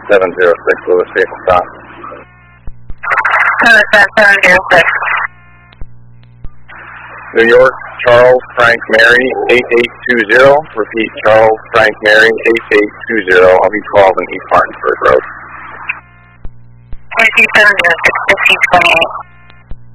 706 Lewis, vehicle stop. 706. New York, Charles Frank Mary, 8820. Repeat, Charles Frank Mary, 8820. I'll be 12 in East Martinsburg Road. 706, 1528.